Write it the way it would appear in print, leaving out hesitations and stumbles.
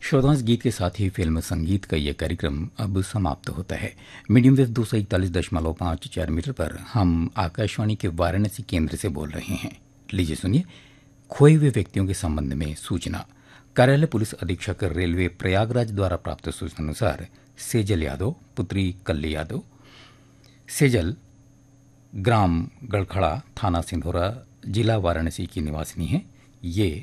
श्रोतांश गीत के साथ ही फिल्म संगीत का ये कार्यक्रम अब समाप्त होता है। मीडियम वेव 241.54 मीटर पर हम आकाशवाणी के वाराणसी केंद्र से बोल रहे हैं। लीजिए सुनिए खोए हुए व्यक्तियों के संबंध में सूचना। कार्यालय पुलिस अधीक्षक रेलवे प्रयागराज द्वारा प्राप्त सूचना अनुसार सेजल यादव पुत्री कल्ली यादव सेजल ग्राम गड़खड़ा थाना सिंधोरा जिला वाराणसी की निवासिनी है। ये